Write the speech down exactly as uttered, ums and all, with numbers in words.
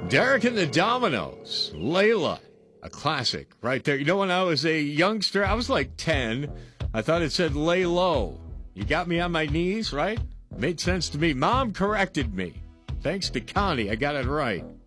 Derek and the Dominoes, Layla, a classic right there. You know, when I was a youngster, I was like ten. I thought it said lay low. You got me on my knees, right? Made sense to me. Mom corrected me. Thanks to Connie, I got it right.